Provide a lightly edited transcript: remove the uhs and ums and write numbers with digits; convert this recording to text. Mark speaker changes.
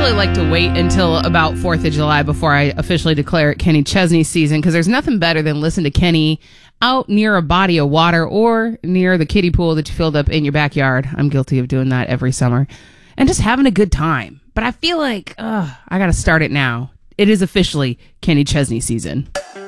Speaker 1: usually like to wait until about 4th of July before I officially declare it Kenny Chesney season, because there's nothing better than listen to Kenny out near a body of water or near the kiddie pool that you filled up in your backyard. I'm guilty of doing that every summer. And just having a good time. But I feel like I got to start it now. It is officially Kenny Chesney season.